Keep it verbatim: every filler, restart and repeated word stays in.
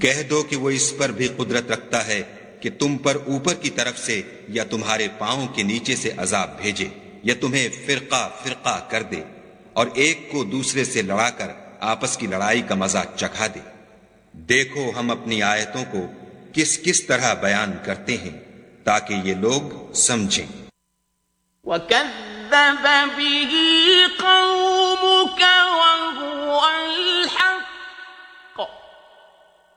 कह दो कि वो इस पर भी कुदरत रखता है कि तुम पर ऊपर की तरफ से या तुम्हारे पांवों के नीचे से अजाब भेजे या तुम्हें फिरका फिरका कर दे और एक को दूसरे से लड़ाकर आपस की लड़ाई का मजा चखा दे। देखो हम अपनी आयतों को किस किस तरह बयान करते हैं ताकि ये लोग समझें। वकज़्ज़ब बिही कौमुक वहुवल